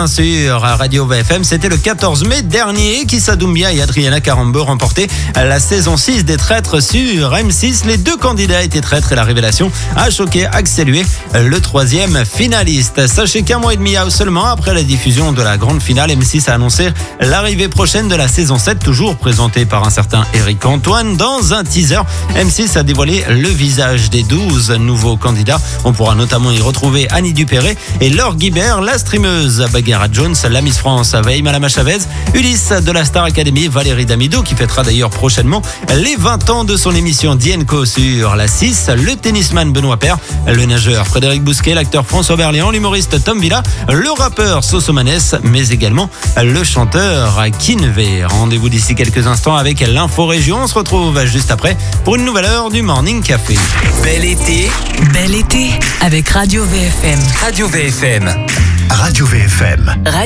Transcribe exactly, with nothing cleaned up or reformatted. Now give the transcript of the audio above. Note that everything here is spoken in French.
Sur Radio V F M, c'était le quatorze mai dernier qu'Issa Doumbia et Adriana Carambeu remportaient la saison six des Traîtres sur M six. Les deux candidats étaient traîtres et la révélation a choqué Axel Huet, le troisième finaliste. Sachez qu'un mois et demi seulement après la diffusion de la grande finale, M six a annoncé l'arrivée prochaine de la saison sept, toujours présentée par un certain Eric Antoine. Dans un teaser, M six a dévoilé le visage des douze nouveaux candidats. On pourra notamment y retrouver Annie Dupéré et Laure Guibert, la streameuse Bagheera Jones, la Miss France Veima Lama Chavez, Ulysse de la Star Academy, Valérie Damido qui fêtera d'ailleurs prochainement les vingt ans de son émission Dienco sur la six, le tennisman Benoît Paire, le nageur Frédéric Bousquet, l'acteur François Berléand, l'humoriste Tom Villa, le rappeur Sosomanes, mais également le chanteur Kinvé. Rendez-vous d'ici quelques instants avec l'info région. On se retrouve juste après pour une nouvelle heure du Morning Café. Bel été, Bel été avec Radio V F M. Radio V F M. Radio V F M.